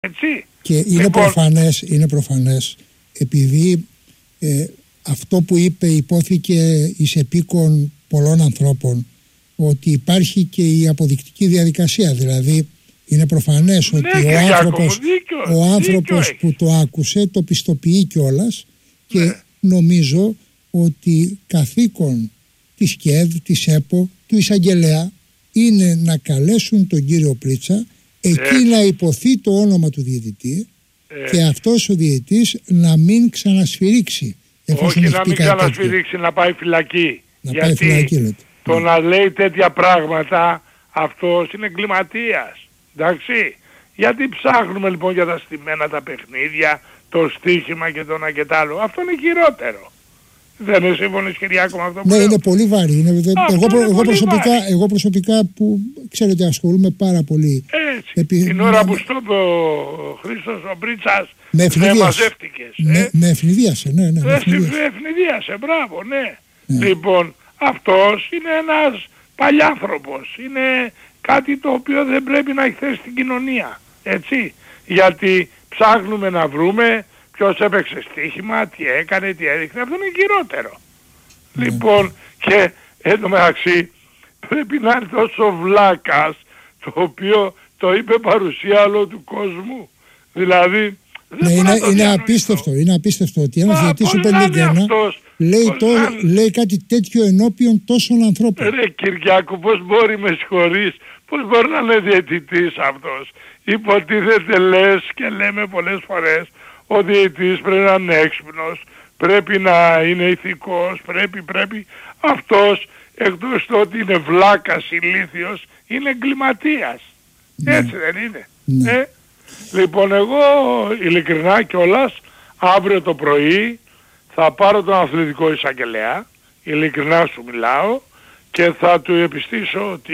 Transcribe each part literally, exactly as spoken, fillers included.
Έτσι. Και είναι, λοιπόν, προφανές, είναι προφανές επειδή ε, αυτό που είπε υπόθηκε εις επίκον πολλών ανθρώπων, ότι υπάρχει και η αποδεικτική διαδικασία. Δηλαδή είναι προφανές, ναι, ότι ο άνθρωπος, δίκιο, ο άνθρωπος δίκιο που το άκουσε το πιστοποιεί κιόλας, και ναι, νομίζω ότι καθήκον της ΚΕΔ, της ΕΠΟ, του εισαγγελέα είναι να καλέσουν τον κύριο Πρίτσα εκεί, ε. να υποθεί το όνομα του διαιτητή, ε. και αυτός ο διαιτητής να μην ξανασφυρίξει. Όχι να μην ξανασφυρίξει, να πάει φυλακή. Να Γιατί πάει φυλακή, λέτε. Το mm. να λέει τέτοια πράγματα, αυτός είναι εγκληματίας. Εντάξει. Γιατί ψάχνουμε λοιπόν για τα στημένα τα παιχνίδια, το στοίχημα και το ένα και το άλλο. Αυτό είναι χειρότερο. Δεν είναι σύμφωνος, Κυριάκο, με αυτό που Ναι, λέω? είναι πολύ βαρύ. Είναι, Α, εγώ, προ, εγώ, προσωπικά, εγώ προσωπικά που ξέρετε ασχολούμαι πάρα πολύ. Έτσι. Επί... Την ώρα που στο είπε ο Χρήστος ο Πρίτσας δεν μαζεύτηκες. Με, ε? με ευνηδίασε, ναι, ναι. Με ευνηδίασε, μπράβο, ναι. ναι. Λοιπόν, αυτός είναι ένας παλιάνθρωπος. Είναι κάτι το οποίο δεν πρέπει να έχει θέση στην κοινωνία. Έτσι. Γιατί ψάχνουμε να βρούμε ποιος έπαιξε στοίχημα, τι έκανε, τι έδειχνε. Αυτό είναι χειρότερο. Mm. Λοιπόν, και εν τω μεταξύ πρέπει να είναι τόσο βλάκας, το οποίο το είπε παρουσία όλου του κόσμου. Δηλαδή, ναι, είναι, είναι απίστευτο, είναι απίστευτο ότι ένας διαιτητής σου πενήντα λέει, το, λέει κάτι τέτοιο ενώπιον τόσων ανθρώπων. Ρε Κυριάκο, πώς μπορεί, με συγχωρείς, πώς μπορεί να είναι διαιτητής αυτός? Υποτίθεται, λες και λέμε πολλές φορές, ο διαιτητής πρέπει να είναι έξυπνος, πρέπει να είναι ηθικός, πρέπει, πρέπει. Αυτός, εκτός το ότι είναι βλάκας, ηλίθιος, είναι εγκληματίας. Ναι. Έτσι δεν είναι? Ναι. Ε? Λοιπόν, εγώ ειλικρινά κιόλας, αύριο το πρωί θα πάρω τον αθλητικό εισαγγελέα, ειλικρινά σου μιλάω, και θα του επιστήσω τη,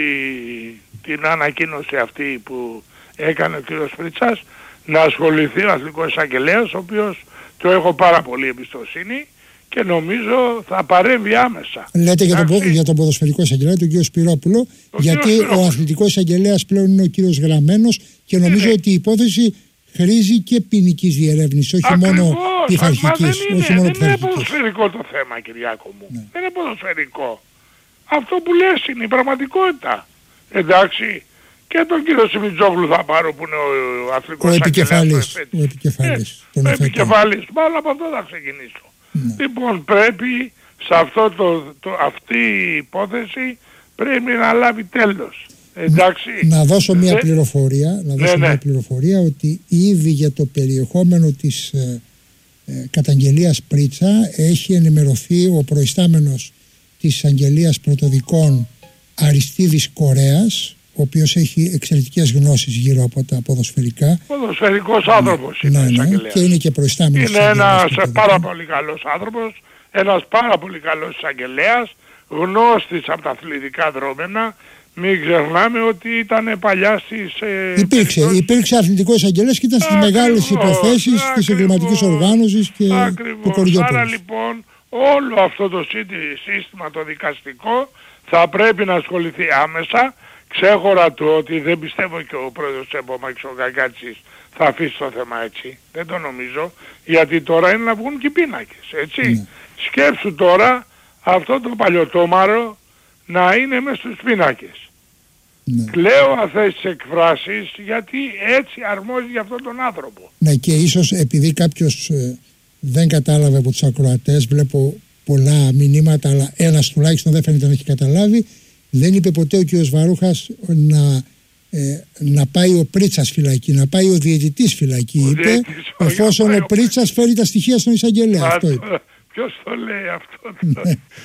την ανακοίνωση αυτή που έκανε ο κ. Πρίτσας, να ασχοληθεί ο αθλητικός εισαγγελέας, ο οποίος το έχω πάρα πολύ εμπιστοσύνη και νομίζω θα παρέμβει άμεσα. Λέτε για τον, για τον ποδοσφαιρικό εισαγγελέα, τον κύριο Σπυρόπουλο, ο γιατί Σπυρόπουλο. Ο αθλητικός εισαγγελέας πλέον είναι ο κύριος Γραμμένος και νομίζω είναι. ότι η υπόθεση χρήζει και ποινικής διερεύνησης, όχι Ακριβώς, μόνο πειθαρχικής. Δεν, όχι μόνο δεν είναι ποδοσφαιρικό το θέμα, Κυριάκο μου. Ναι. Δεν είναι ποδοσφαιρικό. Αυτό που λες είναι η πραγματικότητα. Εντάξει. Και τον κύριο Σιμιτζόγλου θα πάρω που είναι ο αθλητικός επικεφαλής. Ο επικεφαλής. Ε, ο επικεφαλής. Μάλλον από αυτό θα ξεκινήσω. Ναι. Λοιπόν, πρέπει σε αυτό το, το, αυτή η υπόθεση πρέπει να λάβει τέλος. Εντάξει. Να δώσω μια ε, πληροφορία, να δώσω ναι, μια ναι. πληροφορία ότι ήδη για το περιεχόμενο της ε, ε, καταγγελίας Πρίτσα έχει ενημερωθεί ο προϊστάμενος της εισαγγελίας πρωτοδικών Αριστίδης Κορέας, ο οποίος έχει εξαιρετικές γνώσεις γύρω από τα ποδοσφαιρικά. Ποδοσφαιρικός άνθρωπος ναι, είναι, ναι, και είναι και προϊστάμενος. Είναι ένας πάρα πολύ καλός άνθρωπος, ένας πάρα πολύ καλός εισαγγελέας, γνώστης από τα αθλητικά δρόμενα. Μην ξεχνάμε ότι ήταν παλιά στις... Ε, υπήρξε, περιπτώσεις... υπήρξε αθλητικός εισαγγελέας και ήταν στις ακριβώς, μεγάλες υποθέσεις ακριβώς, της εγκληματικής οργάνωσης και ακριβώς, του Κοριόπουλου. Άρα λοιπόν όλο αυτό το σύστημα το δικαστικό θα πρέπει να ασχοληθεί άμεσα. Ξέχωρα του ότι δεν πιστεύω και ο πρόεδρος της ΕΠΟ, ο Γκαγκάτσης, θα αφήσει το θέμα έτσι. Δεν το νομίζω. Γιατί τώρα είναι να βγουν και οι πίνακες. Έτσι. Mm. Σκέψου τώρα αυτό το παλιωτόμαρο να είναι μες στους πίνακες. Ναι. Κλαίω αυτές τις εκφράσεις γιατί έτσι αρμόζει για αυτόν τον άνθρωπο. Ναι, και ίσως επειδή κάποιος ε, δεν κατάλαβε από τους ακροατές, βλέπω πολλά μηνύματα, αλλά ένας τουλάχιστον δεν φαίνεται να έχει καταλάβει. Δεν είπε ποτέ ο κ. Βαρούχας να, ε, να πάει ο Πρίτσας φυλακή, να πάει ο διαιτητής φυλακή. Ο είπε, διαιτητής, εφόσον ο Πρίτσας φέρει τα στοιχεία στον εισαγγελέα. Αυτό είπε. Ποιος το λέει αυτό?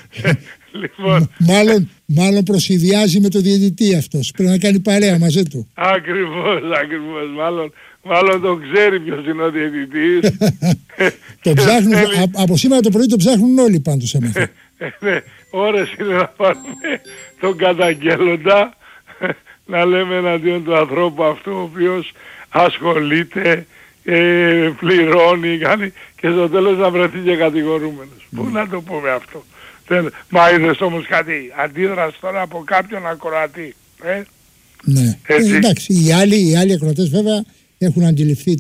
Λοιπόν. Μάλλον, μάλλον προσυδειάζει με το διαιτητή αυτός. Πρέπει να κάνει παρέα μαζί του. Ακριβώς, ακριβώς. Μάλλον, μάλλον τον ξέρει ποιος είναι ο διαιτητής. Το ψάχνουν, α, από σήμερα το πρωί το ψάχνουν όλοι πάντως έμαθα. Ναι, ώρες είναι να πάρουμε τον καταγγέλλοντα, να λέμε εναντίον του ανθρώπου αυτού ο οποίος ασχολείται, ε, πληρώνει, κάνει και στο τέλος να βρεθεί και κατηγορούμενος. Mm. Πού να το πούμε αυτό? Μα είδες όμως κάτι αντίδραση τώρα από κάποιον ακροατή? Ε? Ναι, ε, εντάξει, οι άλλοι, οι άλλοι ακροατές βέβαια έχουν αντιληφθεί